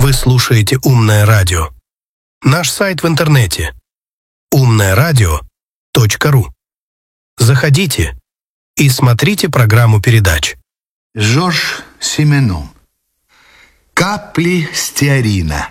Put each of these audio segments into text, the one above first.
Вы слушаете «Умное радио». Наш сайт в интернете umnaeradio.ru. Заходите и смотрите программу передач. Жорж Сименон. «Капли стеарина».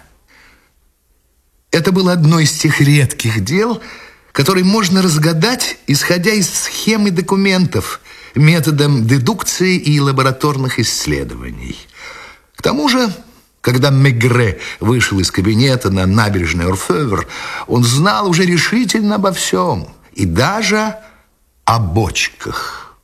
Это было одно из тех редких дел, которые можно разгадать, исходя из схем и документов, методом дедукции и лабораторных исследований. К тому же, когда Мегре вышел из кабинета на набережной Орфевр, он знал уже решительно обо всем, и даже о бочках.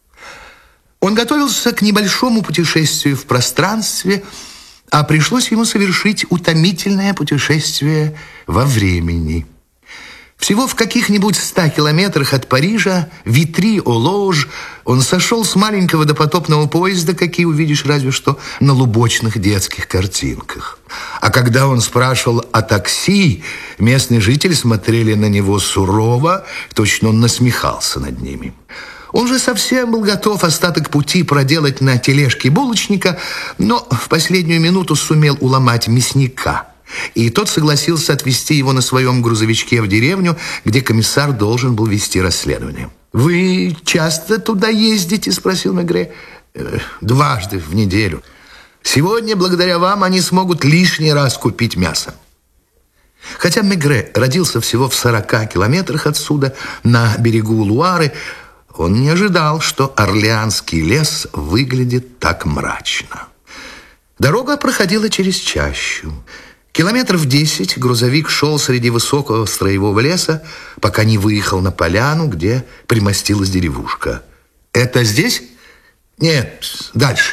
Он готовился к небольшому путешествию в пространстве, а пришлось ему совершить утомительное путешествие во времени. Всего в каких-нибудь 100 километрах от Парижа, Витри-о-Лож, он сошел с маленького допотопного поезда, какие увидишь разве что на лубочных детских картинках. А когда он спрашивал о такси, местные жители смотрели на него сурово, точно он насмехался над ними. Он же совсем был готов остаток пути проделать на тележке булочника, но в последнюю минуту сумел уломать мясника. И тот согласился отвезти его на своем грузовичке в деревню, где комиссар должен был вести расследование. «Вы часто туда ездите?» – спросил Мегре. «Дважды в неделю. Сегодня, благодаря вам, они смогут лишний раз купить мясо». Хотя Мегре родился всего в 40 километрах отсюда, на берегу Луары, он не ожидал, что Орлеанский лес выглядит так мрачно. Дорога проходила через чащу. Километров 10 грузовик шел среди высокого строевого леса, пока не выехал на поляну, где примостилась деревушка. «Это здесь?» «Нет, дальше».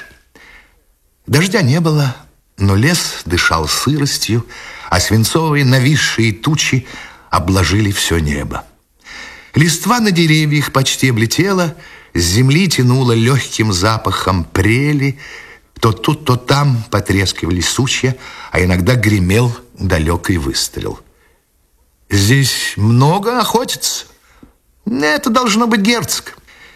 Дождя не было, но лес дышал сыростью, а свинцовые нависшие тучи обложили все небо. Листва на деревьях почти облетела, с земли тянуло легким запахом прели. То тут, то там потрескивали сучья, а иногда гремел далекий выстрел. «Здесь много охотятся?» «Это должно быть герцог».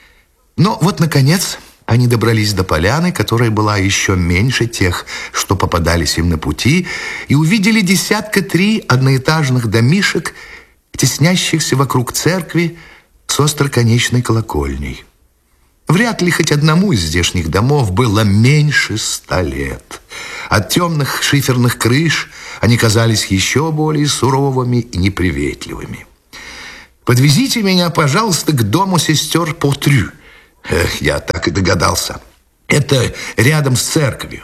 Но вот, наконец, они добрались до поляны, которая была еще меньше тех, что попадались им на пути, и увидели 3 одноэтажных домишек, теснящихся вокруг церкви с остроконечной колокольней. Вряд ли хоть одному из здешних домов было меньше 100 лет. От темных шиферных крыш они казались еще более суровыми и неприветливыми. «Подвезите меня, пожалуйста, к дому сестер Потрю». Я так и догадался. Это рядом с церковью.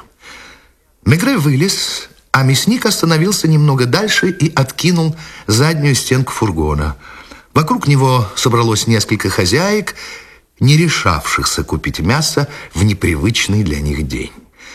Мегре вылез, а мясник остановился немного дальше и откинул заднюю стенку фургона. Вокруг него собралось несколько хозяек, не решавшихся купить мясо в непривычный для них день.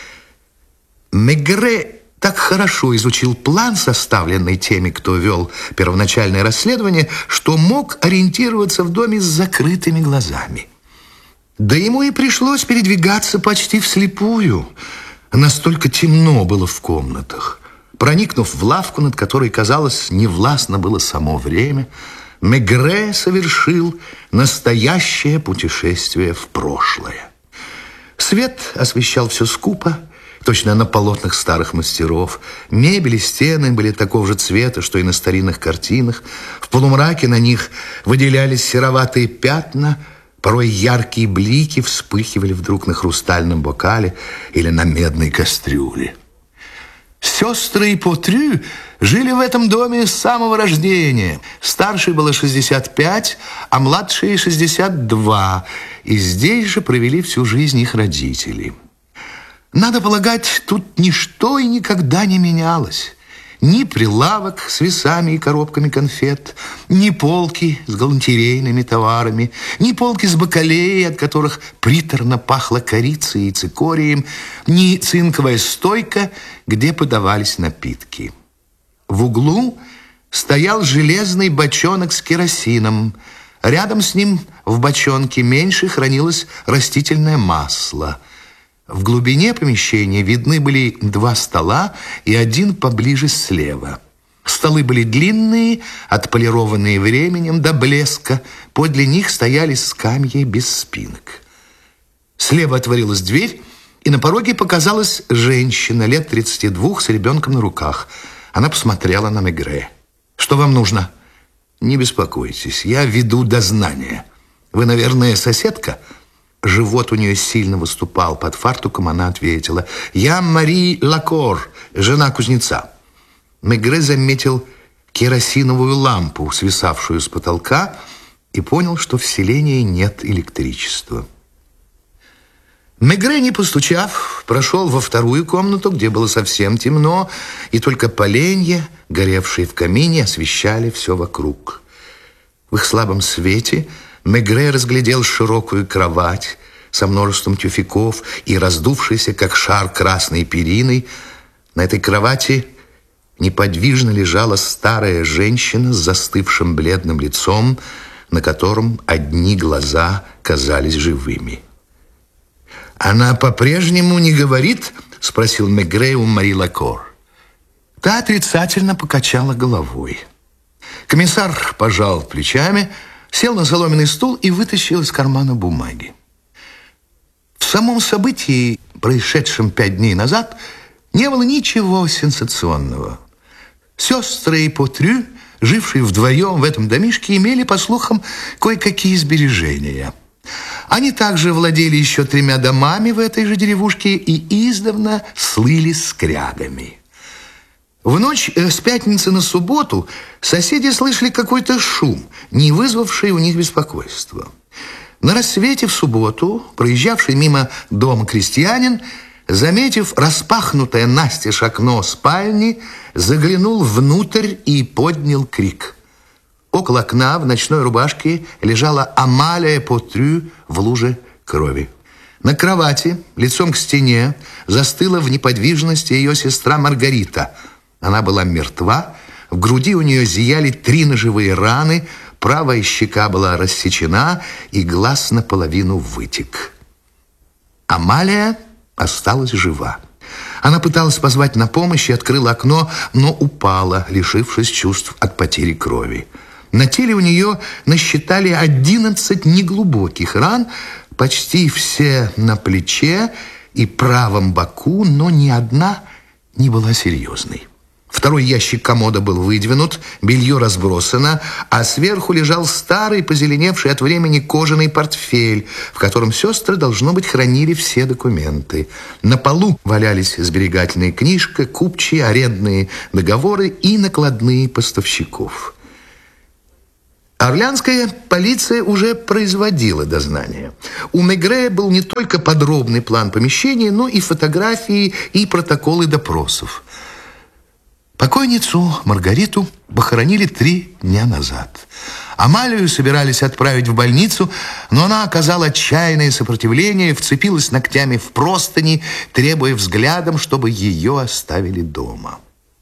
Мегре так хорошо изучил план, составленный теми, кто вел первоначальное расследование, что мог ориентироваться в доме с закрытыми глазами. Да ему и пришлось передвигаться почти вслепую. Настолько темно было в комнатах. Проникнув в лавку, над которой, казалось, невластно было само время, Мегре совершил настоящее путешествие в прошлое. Свет освещал все скупо, точно на полотнах старых мастеров. Мебель и стены были такого же цвета, что и на старинных картинах. В полумраке на них выделялись сероватые пятна, порой яркие блики вспыхивали вдруг на хрустальном бокале или на медной кастрюле. Сестры Потрю жили в этом доме с самого рождения. Старшей было 65, а младшей 62. И здесь же провели всю жизнь их родители. Надо полагать, тут ничто и никогда не менялось. Ни прилавок с весами и коробками конфет, ни полки с галантерейными товарами, ни полки с бакалеей, от которых приторно пахло корицей и цикорием, ни цинковая стойка, где подавались напитки. В углу стоял железный бочонок с керосином. Рядом с ним в бочонке меньше хранилось растительное масло. В глубине помещения видны были 2 стола и один поближе слева. Столы были длинные, отполированные временем до блеска. Подле них стояли скамьи без спинок. Слева отворилась дверь, и на пороге показалась женщина лет 32 с ребенком на руках. Она посмотрела на Мегре. «Что вам нужно?» «Не беспокойтесь, я веду дознание. Вы, наверное, соседка?» Живот у нее сильно выступал под фартуком. Она ответила: «Я Мари Лакор, жена кузнеца». Мегре заметил керосиновую лампу, свисавшую с потолка, и понял, что в селении нет электричества. Мегре, не постучав, прошел во вторую комнату, где было совсем темно, и только поленья, горевшие в камине, освещали все вокруг. В их слабом свете Мегре разглядел широкую кровать со множеством тюфяков и раздувшейся, как шар, красной периной. На этой кровати неподвижно лежала старая женщина с застывшим бледным лицом, на котором одни глаза казались живыми. «Она по-прежнему не говорит?» – спросил Мегре у Мари Лакор. Та отрицательно покачала головой. Комиссар пожал плечами, сел на соломенный стул и вытащил из кармана бумаги. В самом событии, происшедшем 5 дней назад, не было ничего сенсационного. Сестры Потрю, жившие вдвоем в этом домишке, имели, по слухам, кое-какие сбережения. Они также владели еще 3 домами в этой же деревушке и издавна слыли скрягами. В ночь с пятницы на субботу соседи слышали какой-то шум, не вызвавший у них беспокойства. На рассвете в субботу проезжавший мимо дома крестьянин, заметив распахнутое настежь окно спальни, заглянул внутрь и поднял крик. Около окна в ночной рубашке лежала Амалия Потрю в луже крови. На кровати, лицом к стене, застыла в неподвижности ее сестра Маргарита. Она была мертва, в груди у нее зияли 3 ножевые раны, правая щека была рассечена, и глаз наполовину вытек. Амалия осталась жива. Она пыталась позвать на помощь и открыла окно, но упала, лишившись чувств от потери крови. На теле у нее насчитали 11 неглубоких ран, почти все на плече и правом боку, но ни одна не была серьезной. Второй ящик комода был выдвинут, белье разбросано, а сверху лежал старый, позеленевший от времени кожаный портфель, в котором сестры, должно быть, хранили все документы. На полу валялись сберегательная книжка, купчие, арендные договоры и накладные поставщиков. Орлеанская полиция уже производила дознание. У Мегре был не только подробный план помещения, но и фотографии и протоколы допросов. Покойницу Маргариту похоронили 3 дня назад. Амалию собирались отправить в больницу, но она оказала отчаянное сопротивление, вцепилась ногтями в простыни, требуя взглядом, чтобы ее оставили дома.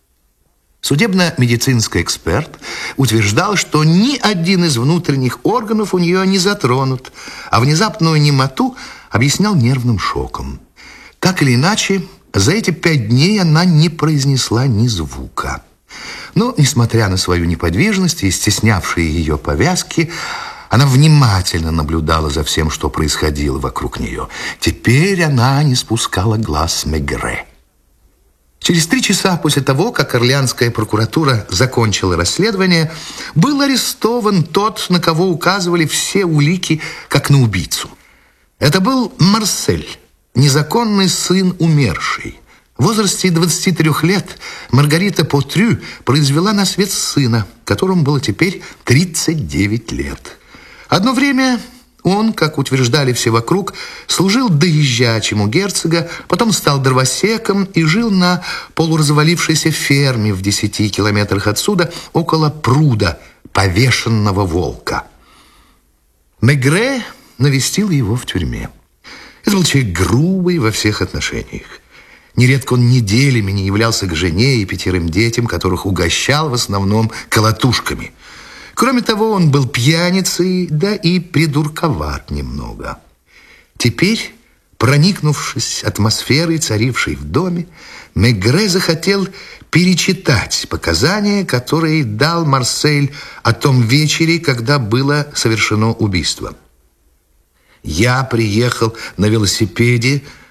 Судебно-медицинский эксперт утверждал, что ни один из внутренних органов у нее не затронут, а внезапную немоту объяснял нервным шоком. Так или иначе, за эти 5 дней она не произнесла ни звука. Но, несмотря на свою неподвижность и стеснявшие ее повязки, она внимательно наблюдала за всем, что происходило вокруг нее. Теперь она не спускала глаз с Мегре. Через 3 часа после того, как Орлеанская прокуратура закончила расследование, был арестован тот, на кого указывали все улики, как на убийцу. Это был Марсель, незаконный сын умершей. В возрасте 23 лет Маргарита Потрю произвела на свет сына, которому было теперь 39 лет. Одно время он, как утверждали все вокруг, служил доезжачим у герцога, потом стал дровосеком и жил на полуразвалившейся ферме в 10 километрах отсюда, около пруда повешенного волка. Мегре навестил его в тюрьме. Это был человек грубый во всех отношениях. Нередко он неделями не являлся к жене и 5 детям, которых угощал в основном колотушками. Кроме того, он был пьяницей, да и придурковат немного. Теперь, проникнувшись атмосферой, царившей в доме, Мегре захотел перечитать показания, которые дал Марсель о том вечере, когда было совершено убийство. «Я приехал на велосипеде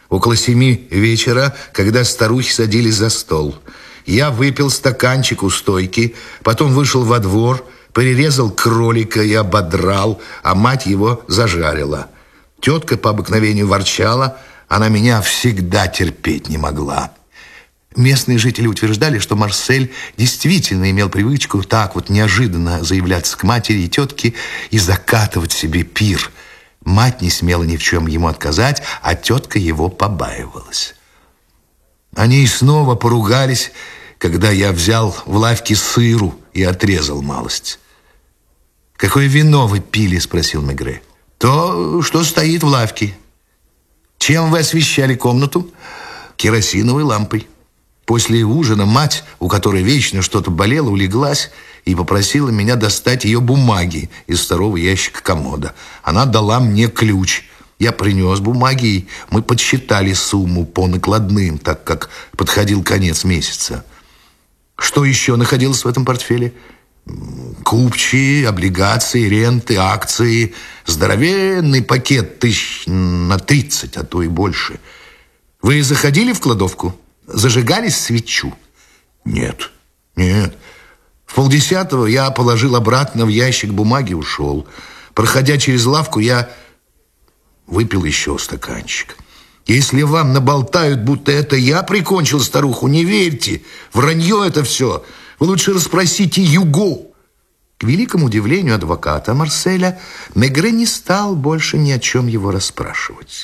Около 7 вечера, когда старухи садились за стол, я выпил стаканчик у стойки, потом вышел во двор, перерезал кролика и ободрал, а мать его зажарила. Тетка по обыкновению ворчала, она меня всегда терпеть не могла. Местные жители утверждали, что Марсель действительно имел привычку так вот неожиданно заявляться к матери и тетке и закатывать себе пир. Мать не смела ни в чем ему отказать, а тетка его побаивалась. Они снова поругались, когда я взял в лавке сыру и отрезал малость. «Какое вино вы пили?» – спросил Мегре. «То, что стоит в лавке». «Чем вы освещали комнату?» «Керосиновой лампой». После ужина мать, у которой вечно что-то болело, улеглась и попросила меня достать ее бумаги из второго ящика комода. Она дала мне ключ. Я принес бумаги, и мы подсчитали сумму по накладным, так как подходил конец месяца. Что еще находилось в этом портфеле? Купчие, облигации, ренты, акции. Здоровенный пакет тысяч на 30, а то и больше. Вы заходили в кладовку? Зажигали свечу? Нет. В 9:30 я положил обратно в ящик бумаги и ушел. Проходя через лавку, я выпил еще стаканчик. Если вам наболтают, будто это я прикончил старуху, не верьте. Вранье это все. Вы лучше расспросите Юго. К великому удивлению адвоката Марселя, Мегре не стал больше ни о чем его расспрашивать.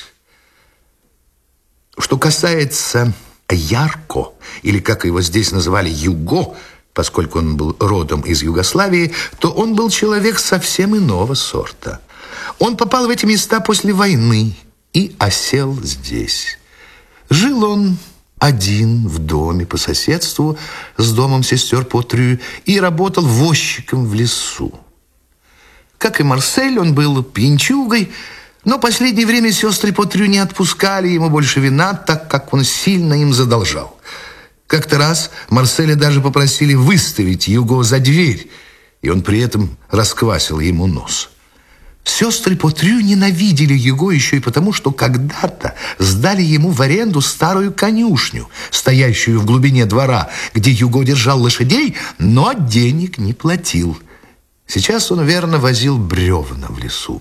Что касается Ярко, или, как его здесь называли, Юго, поскольку он был родом из Югославии, то он был человек совсем иного сорта. Он попал в эти места после войны и осел здесь. Жил он один в доме по соседству с домом сестер Потрю и работал возчиком в лесу. Как и Марсель, он был пьянчугой, но в последнее время сестры Потрю не отпускали ему больше вина, так как он сильно им задолжал. Как-то раз Марселя даже попросили выставить Юго за дверь, и он при этом расквасил ему нос. Сестры Потрю ненавидели Юго еще и потому, что когда-то сдали ему в аренду старую конюшню, стоящую в глубине двора, где Юго держал лошадей, но денег не платил. Сейчас он верно возил бревна в лесу.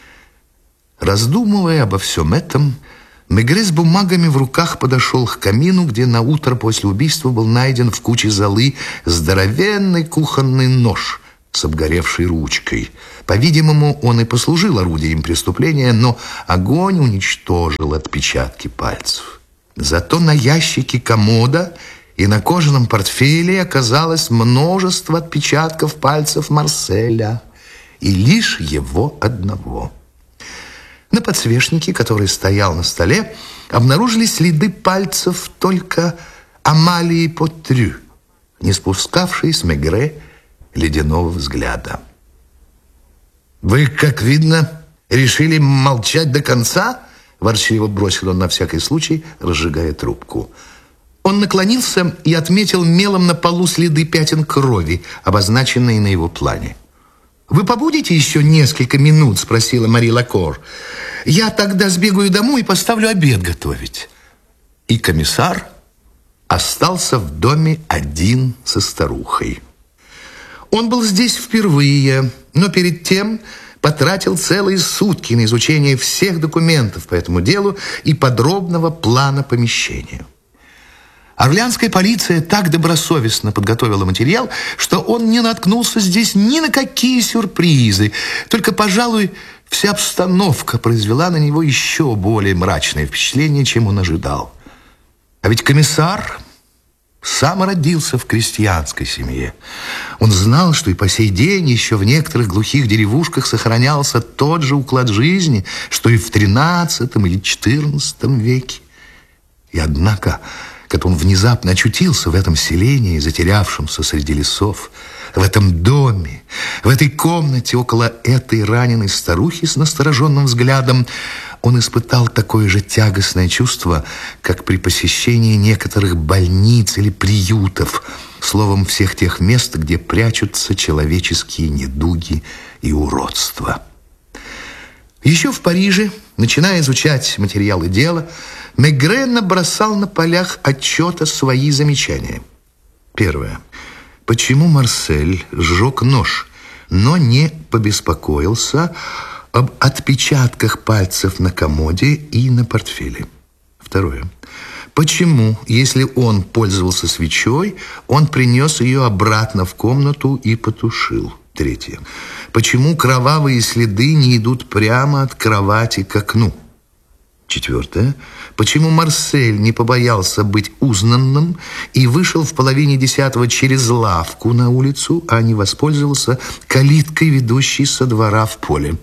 Раздумывая обо всем этом, Мегре с бумагами в руках подошел к камину, где на утро после убийства был найден в куче золы здоровенный кухонный нож с обгоревшей ручкой. По-видимому, он и послужил орудием преступления, но огонь уничтожил отпечатки пальцев. Зато на ящике комода и на кожаном портфеле оказалось множество отпечатков пальцев Марселя, и лишь его одного. На подсвечнике, который стоял на столе, обнаружились следы пальцев только Амалии Потрю, не спускавшей с Мегре ледяного взгляда. «Вы, как видно, решили молчать до конца?» – ворчливо бросил он на всякий случай, разжигая трубку. Он наклонился и отметил мелом на полу следы пятен крови, обозначенные на его плане. «Вы побудете еще несколько минут?» – спросила Мари Лакор. «Я тогда сбегаю домой и поставлю обед готовить». И комиссар остался в доме один со старухой. Он был здесь впервые, но перед тем потратил целые сутки на изучение всех документов по этому делу и подробного плана помещения. Орлеанская полиция так добросовестно подготовила материал, что он не наткнулся здесь ни на какие сюрпризы. Только, пожалуй, вся обстановка произвела на него еще более мрачное впечатление, чем он ожидал. А ведь комиссар сам родился в крестьянской семье. Он знал, что и по сей день еще в некоторых глухих деревушках сохранялся тот же уклад жизни, что и в XIII или XIV веке. И однако, когда он внезапно очутился в этом селении, затерявшемся среди лесов, в этом доме, в этой комнате около этой раненой старухи с настороженным взглядом, он испытал такое же тягостное чувство, как при посещении некоторых больниц или приютов, словом, всех тех мест, где прячутся человеческие недуги и уродства. Еще в Париже, начиная изучать материалы дела, Мегре набросал на полях отчета свои замечания. Первое. Почему Марсель сжег нож, но не побеспокоился об отпечатках пальцев на комоде и на портфеле? Второе. Почему, если он пользовался свечой, он принес ее обратно в комнату и потушил? Третье. Почему кровавые следы не идут прямо от кровати к окну? Четвертое. Почему Марсель не побоялся быть узнанным и вышел в 9:30 через лавку на улицу, а не воспользовался калиткой, ведущей со двора в поле?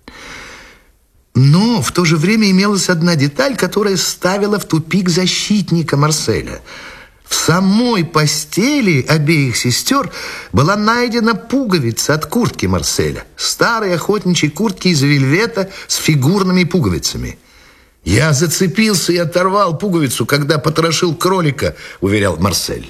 Но в то же время имелась одна деталь, которая ставила в тупик защитника Марселя. В самой постели обеих сестер была найдена пуговица от куртки Марселя, старой охотничьей куртки из вельвета с фигурными пуговицами. «Я зацепился и оторвал пуговицу, когда потрошил кролика», — уверял Марсель.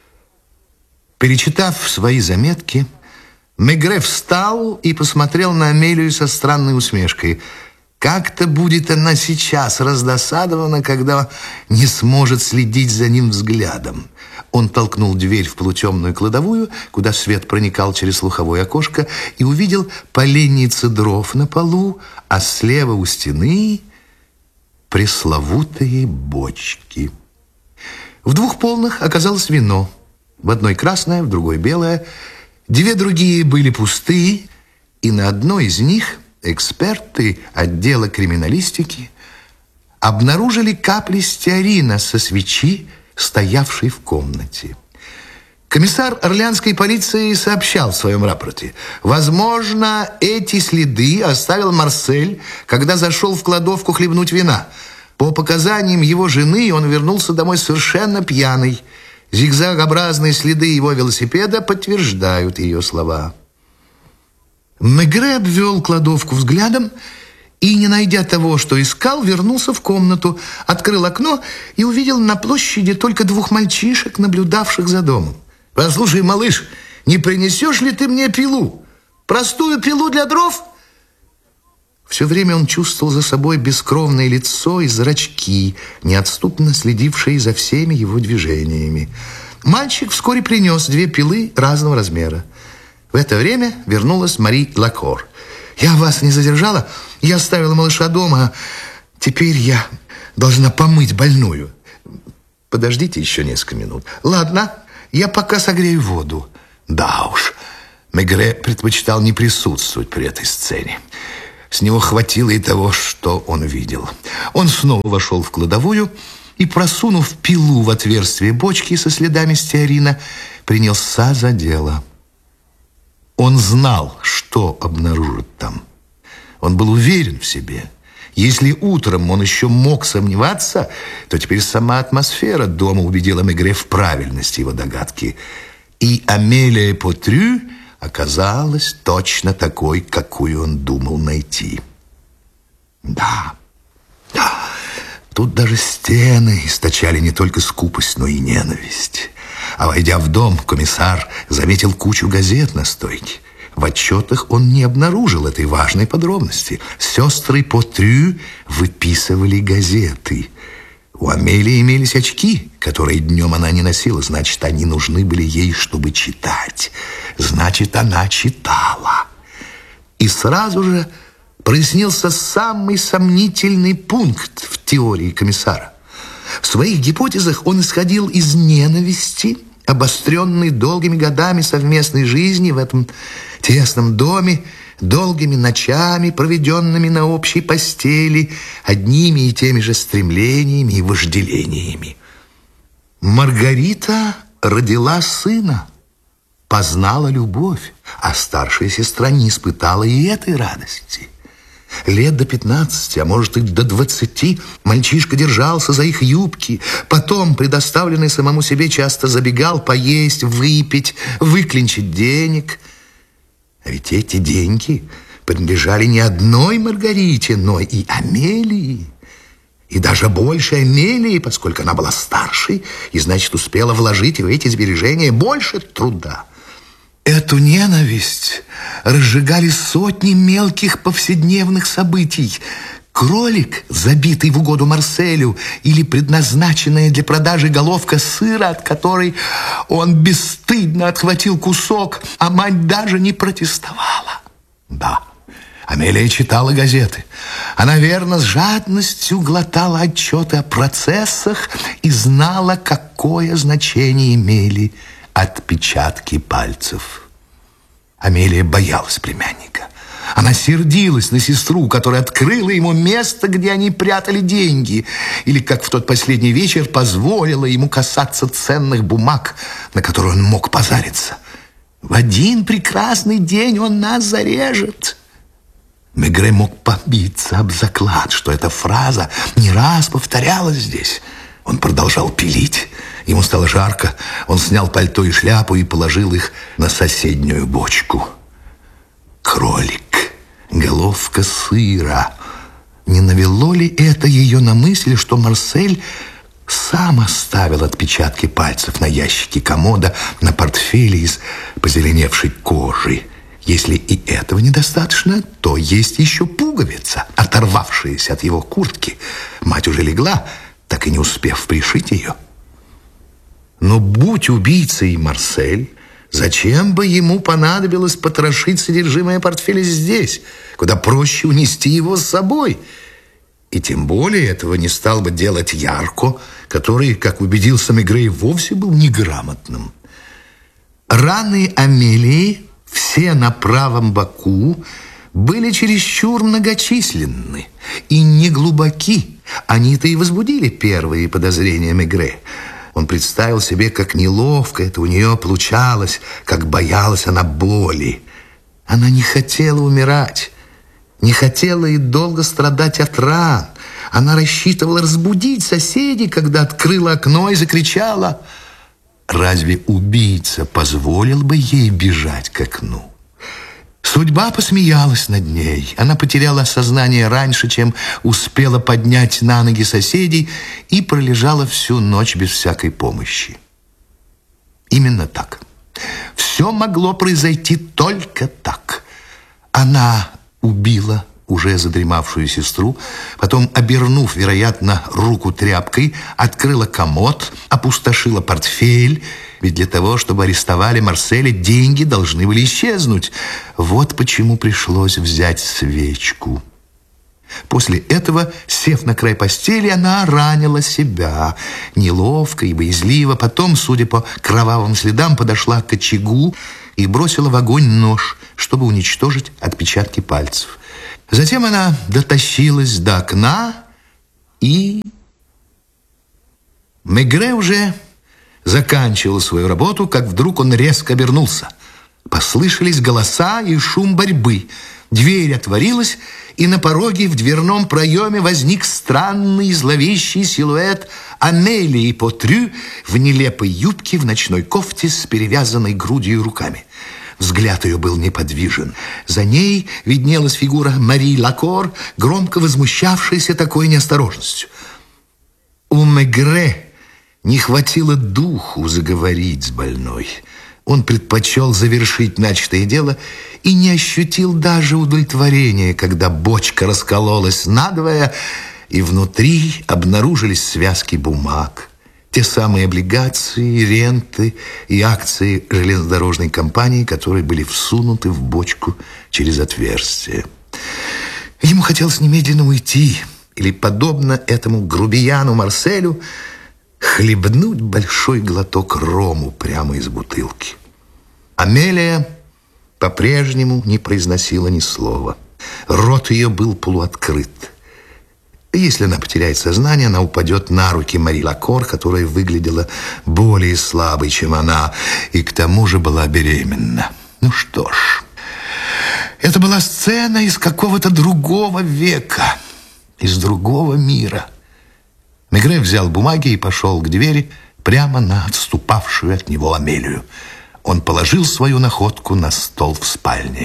Перечитав свои заметки, Мегре встал и посмотрел на Амелию со странной усмешкой. Как-то будет она сейчас раздосадована, когда не сможет следить за ним взглядом. Он толкнул дверь в полутемную кладовую, куда свет проникал через слуховое окошко, и увидел поленницы дров на полу, а слева у стены пресловутые бочки. В 2 полных оказалось вино. В одной красное, в другой белое. 2 другие были пустые, и на одной из них эксперты отдела криминалистики обнаружили капли стеарина со свечи, стоявшей в комнате. Комиссар Орлеанской полиции сообщал в своем рапорте: возможно, эти следы оставил Марсель, когда зашел в кладовку хлебнуть вина. По показаниям его жены, он вернулся домой совершенно пьяный. Зигзагообразные следы его велосипеда подтверждают ее слова. Мегре обвел кладовку взглядом и, не найдя того, что искал, вернулся в комнату, открыл окно и увидел на площади только 2 мальчишек, наблюдавших за домом. «Послушай, малыш, не принесешь ли ты мне пилу? Простую пилу для дров?» Все время он чувствовал за собой бескровное лицо и зрачки, неотступно следившие за всеми его движениями. Мальчик вскоре принес 2 пилы разного размера. В это время вернулась Мари Лакор. «Я вас не задержала? Я оставила малыша дома. Теперь я должна помыть больную». «Подождите еще несколько минут». «Ладно, я пока согрею воду». Да уж, Мегре предпочитал не присутствовать при этой сцене. С него хватило и того, что он видел. Он снова вошел в кладовую и, просунув пилу в отверстие бочки со следами стеарина, принялся за дело. Он знал, что обнаружит там. Он был уверен в себе. Если утром он еще мог сомневаться, то теперь сама атмосфера дома убедила Мегре в правильности его догадки. И Амелия Потрю оказалась точно такой, какую он думал найти. Да, тут даже стены источали не только скупость, но и ненависть. А войдя в дом, комиссар заметил кучу газет на стойке. В отчетах он не обнаружил этой важной подробности. Сестры Потрю выписывали газеты. У Амелии имелись очки, которые днем она не носила. Значит, они нужны были ей, чтобы читать. Значит, она читала. И сразу же прояснился самый сомнительный пункт в теории комиссара. В своих гипотезах он исходил из ненависти, обостренной долгими годами совместной жизни в этом тесном доме, долгими ночами, проведенными на общей постели, одними и теми же стремлениями и вожделениями. Маргарита родила сына, познала любовь, а старшая сестра не испытала и этой радости. Лет до 15, а может и до 20, мальчишка держался за их юбки. Потом, предоставленный самому себе, часто забегал поесть, выпить, выклинчить денег. А ведь эти деньги принадлежали не одной Маргарите, но и Амелии. И даже больше Амелии, поскольку она была старшей и, значит, успела вложить в эти сбережения больше труда. Эту ненависть разжигали сотни мелких повседневных событий. Кролик, забитый в угоду Марселю, или предназначенная для продажи головка сыра, от которой он бесстыдно отхватил кусок, а мать даже не протестовала. Да, Амелия читала газеты. Она верно с жадностью глотала отчеты о процессах и знала, какое значение имели отпечатки пальцев. Амелия боялась племянника. Она сердилась на сестру, которая открыла ему место, где они прятали деньги, или, как в тот последний вечер, позволила ему касаться ценных бумаг, на которые он мог позариться. В один прекрасный день он нас зарежет. Мегре мог побиться об заклад, что эта фраза не раз повторялась здесь. Он продолжал пилить. Ему стало жарко. Он снял пальто и шляпу и положил их на соседнюю бочку. Кролик, головка сыра. Не навело ли это ее на мысль, что Марсель сам оставил отпечатки пальцев на ящике комода, на портфеле из позеленевшей кожи? Если и этого недостаточно, то есть еще пуговица, оторвавшаяся от его куртки. Мать уже легла, так и не успев пришить ее. Но будь убийцей Марсель, зачем бы ему понадобилось потрошить содержимое портфеля здесь, куда проще унести его с собой? И тем более этого не стал бы делать Ярко, который, как убедился Мегре, вовсе был неграмотным. Раны Амелии, все на правом боку, были чересчур многочисленны и неглубоки. Они-то и возбудили первые подозрения Мегре. Он представил себе, как неловко это у нее получалось, как боялась она боли. Она не хотела умирать, не хотела и долго страдать от ран. Она рассчитывала разбудить соседей, когда открыла окно и закричала. Разве убийца позволил бы ей бежать к окну? Судьба посмеялась над ней. Она потеряла сознание раньше, чем успела поднять на ноги соседей, и пролежала всю ночь без всякой помощи. Именно так. Все могло произойти только так. Она убила уже задремавшую сестру, потом, обернув, вероятно, руку тряпкой, открыла комод, опустошила портфель, ведь для того, чтобы арестовали Марселя, деньги должны были исчезнуть. Вот почему пришлось взять свечку. После этого, сев на край постели, она ранила себя, неловко и боязливо. Потом, судя по кровавым следам, подошла к очагу и бросила в огонь нож, чтобы уничтожить отпечатки пальцев. Затем она дотащилась до окна и... Мегре уже заканчивал свою работу, как вдруг он резко обернулся. Послышались голоса и шум борьбы. Дверь отворилась, и на пороге в дверном проеме возник странный зловещий силуэт Амелии Потрю в нелепой юбке, в ночной кофте с перевязанной грудью и руками. Взгляд ее был неподвижен. За ней виднелась фигура Мари Лакор, громко возмущавшаяся такой неосторожностью. У Мегре не хватило духу заговорить с больной. Он предпочел завершить начатое дело и не ощутил даже удовлетворения, когда бочка раскололась надвое, и внутри обнаружились связки бумаг. Те самые облигации, ренты и акции железнодорожной компании, которые были всунуты в бочку через отверстие. Ему хотелось немедленно уйти, или, подобно этому грубияну Марселю, хлебнуть большой глоток рому прямо из бутылки. Амелия по-прежнему не произносила ни слова. Рот ее был полуоткрыт. Если она потеряет сознание, она упадет на руки Мари Лакор, которая выглядела более слабой, чем она, и к тому же была беременна. Ну что ж, это была сцена из какого-то другого века, из другого мира. Мегре взял бумаги и пошел к двери прямо на отступавшую от него Амелию. Он положил свою находку на стол в спальне.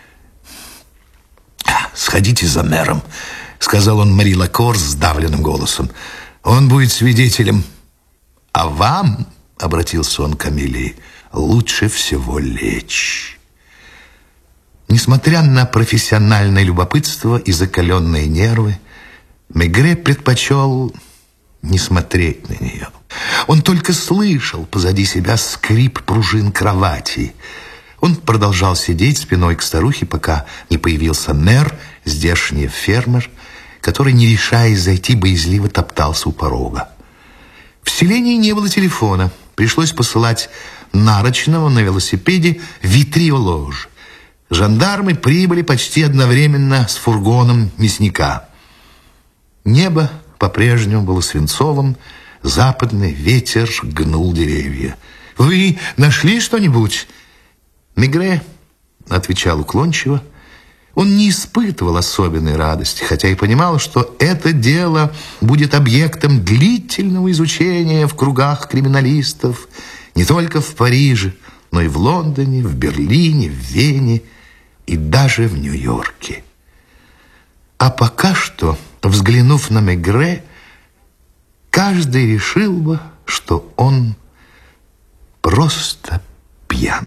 «Сходите за мэром», — сказал он Мари Лакор сдавленным голосом. «Он будет свидетелем. А вам, обратился он к Амелии, лучше всего лечь. Несмотря на профессиональное любопытство и закаленные нервы, Мегре предпочел не смотреть на нее. Он только слышал позади себя скрип пружин кровати. Он продолжал сидеть спиной к старухе, пока не появился Нер, здешний фермер, который, не решаясь зайти, боязливо топтался у порога. В селении не было телефона. Пришлось посылать нарочного на велосипеде витриолож. Жандармы прибыли почти одновременно с фургоном мясника. Небо по-прежнему было свинцовым, западный ветер гнул деревья. «Вы нашли что-нибудь?» Мегре отвечал уклончиво. Он не испытывал особенной радости, хотя и понимал, что это дело будет объектом длительного изучения в кругах криминалистов не только в Париже, но и в Лондоне, в Берлине, в Вене и даже в Нью-Йорке. А пока что, взглянув на Мегре, каждый решил бы, что он просто пьян.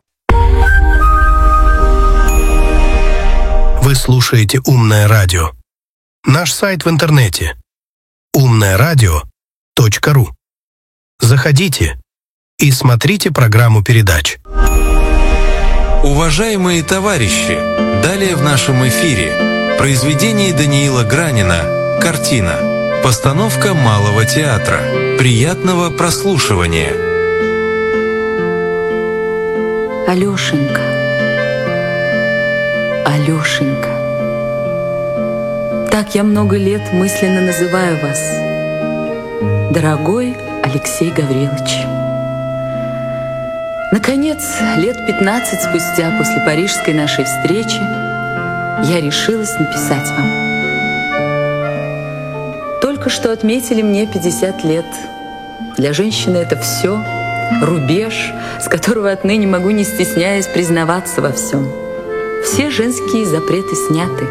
Вы слушаете «Умное радио». Наш сайт в интернете umnaeradio.ru. Заходите и смотрите программу передач. Уважаемые товарищи, далее в нашем эфире произведение Даниила Гранина «Картина». Постановка Малого театра. Приятного прослушивания. Алешенька, Алешенька, так я много лет мысленно называю вас, дорогой Алексей Гаврилович. Наконец, лет 15 спустя после парижской нашей встречи я решилась написать вам. Только что отметили мне 50 лет. Для женщины это все, рубеж, с которого отныне могу, не стесняясь, признаваться во всем. Все женские запреты сняты.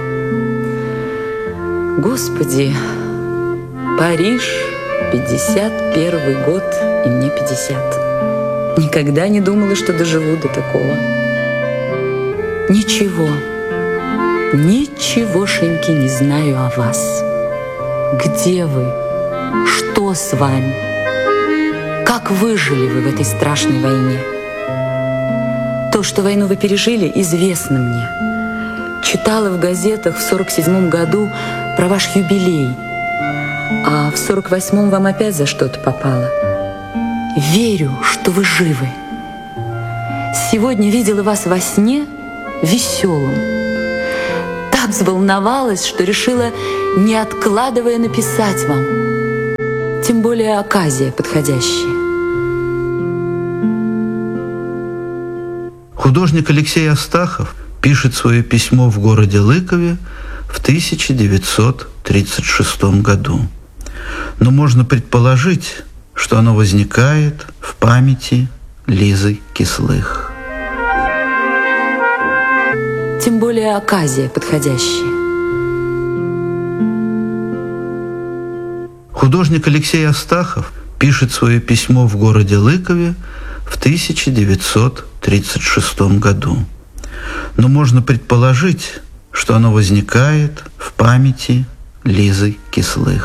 Господи, Париж, 51 год, и мне 50. Никогда не думала, что доживу до такого. Ничегошеньки не знаю о вас. Где вы? Что с вами? Как выжили вы в этой страшной войне? То, что войну вы пережили, известно мне. Читала в газетах в 47-м году про ваш юбилей, а в 48-м вам опять за что-то попало. Верю, что вы живы. Сегодня видела вас во сне веселым. Так взволновалась, что решила, не откладывая, написать вам. Тем более оказия подходящая. Художник Алексей Астахов пишет свое письмо в городе Лыкове в 1936 году. Но можно предположить, что оно возникает в памяти Лизы Кислых. Тем более оказия подходящая. Художник Алексей Астахов пишет свое письмо в городе Лыкове в 1936 году. Но можно предположить, что оно возникает в памяти Лизы Кислых.